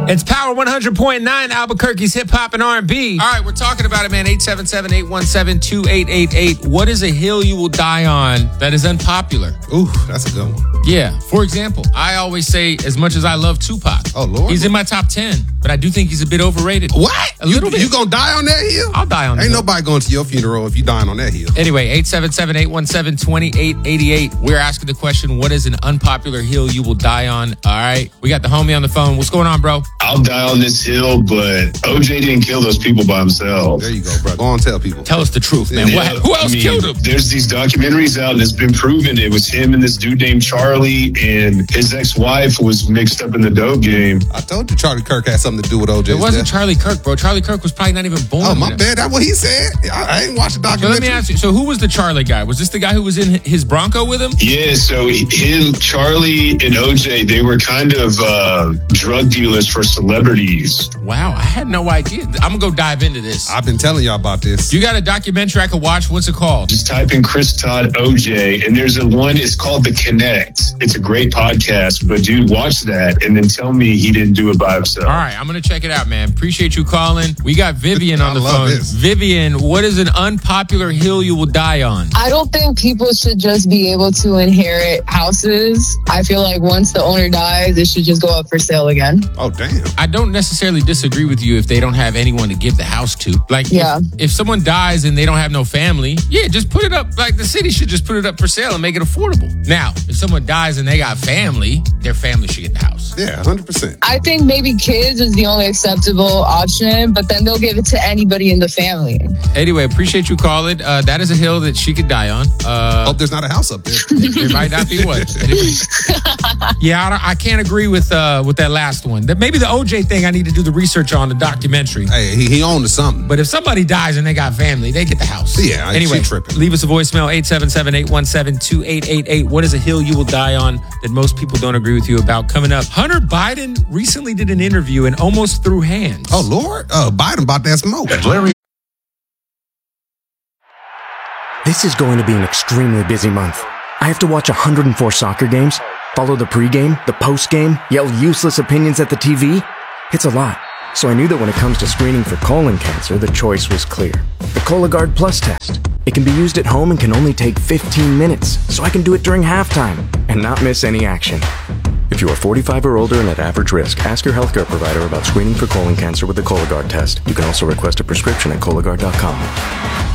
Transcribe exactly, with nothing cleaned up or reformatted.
It's Power one hundred point nine, Albuquerque's hip hop and R and B. All right, we're talking about it, man. eight seven seven, eight one seven, two eight eight eight. What is a hill you will die on that is unpopular? Ooh, that's a good one. Yeah. For example, I always say, as much as I love Tupac, oh Lord, he's in my top ten, but I do think he's a bit overrated. What? A you, little bit. You gonna die on that hill? I'll die on that. Ain't hill. nobody going to your funeral if you dying on that hill. Anyway, eight seven seven, eight one seven, two eight eight eight. We're asking the question, what is an unpopular hill you will die on? All right. We got the homie on the phone. What's going on, bro? I'll die on this hill, but O J didn't kill those people by himself. There you go, bro. Go on, tell people. Tell us the truth, man. Yeah, what, who else I mean, killed him? There's these documentaries out, and it's been proven it was him and this dude named Charlie, and his ex-wife was mixed up in the dope game. I told you Charlie Kirk had something to do with O J. It wasn't death. Charlie Kirk, bro. Charlie Kirk was probably not even born. Oh, my bad. That's what he said. I, I ain't watched the So documentary. let me ask you. So who was the Charlie guy? Was this the guy who was in his Bronco with him? Yeah, so him, Charlie, and O J, they were kind of uh, drug dealers for celebrities. Wow, I had no idea. I'm gonna go dive into this. I've been telling y'all about this. You got a documentary I could watch? What's it called? Just type in Chris Todd O J, and there's a one, it's called The Connect. It's a great podcast, but dude, watch that and then tell me he didn't do it by himself. All right, I'm gonna check it out, man. Appreciate you calling. We got Vivian on the I love phone. this. Vivian, what is an unpopular hill you will die on? I don't think people should just be able to inherit houses. I feel like once the owner dies, it should just go up for sale again. Oh, damn. I don't necessarily disagree with you if they don't have anyone to give the house to. Like, Yeah. if, if someone dies and they don't have no family, yeah, just put it up. Like, the city should just put it up for sale and make it affordable. Now, if someone dies and they got family, their family should get the house. Yeah, one hundred percent. I think maybe kids is the only acceptable option, but then they'll give it to anybody in the family. Anyway, appreciate you calling. Uh, that is a hill that she could die on. Uh, Hope there's not a house up there. There might not be one. Yeah, I, don't, I can't agree with uh, with that last one. That maybe the O J thing I need to do the research on the documentary. Hey, he, he owned to something. But if somebody dies and they got family, they get the house. Yeah, anyway, she tripping. Leave us a voicemail, eight seven seven, eight one seven, two eight eight eight. What is a hill you will die on that most people don't agree with you about? Coming up, Hunter Biden recently did an interview and almost threw hands. Oh, Lord. Uh, Biden about that smoke. This is going to be an extremely busy month. I have to watch one hundred four soccer games, follow the pregame, the postgame, yell useless opinions at the T V. It's a lot. So I knew that when it comes to screening for colon cancer, the choice was clear. The Cologuard Plus test. It can be used at home and can only take fifteen minutes, so I can do it during halftime and not miss any action. If you are forty-five or older and at average risk, ask your healthcare provider about screening for colon cancer with the Cologuard test. You can also request a prescription at Cologuard dot com.